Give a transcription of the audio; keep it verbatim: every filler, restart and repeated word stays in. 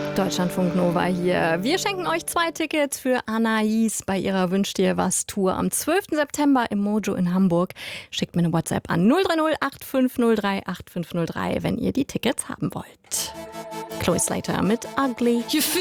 Deutschlandfunk Nova hier. Wir schenken euch zwei Tickets für Anais bei ihrer Wünsch dir was Tour am zwölften September im Mojo in Hamburg. Schickt mir eine WhatsApp an null drei null acht fünf null drei acht fünf null drei, wenn ihr die Tickets haben wollt. Chloe Slater mit Ugly.